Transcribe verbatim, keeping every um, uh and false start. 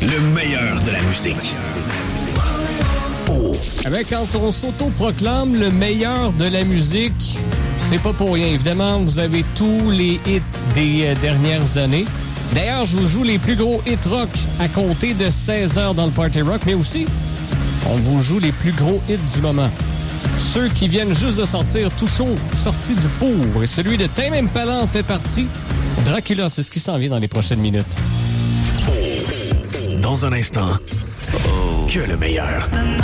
Le meilleur de la musique. Oh. Eh bien, quand on s'auto-proclame le meilleur de la musique, c'est pas pour rien. Évidemment, vous avez tous les hits des euh, dernières années. D'ailleurs, je vous joue les plus gros hits rock à compter de seize heures dans le Party Rock, mais aussi, on vous joue les plus gros hits du moment. Ceux qui viennent juste de sortir tout chaud, sortis du four. Et celui de Tame Impala en fait partie. Dracula, c'est ce qui s'en vient dans les prochaines minutes. Oh. Dans un instant, oh. que le meilleur.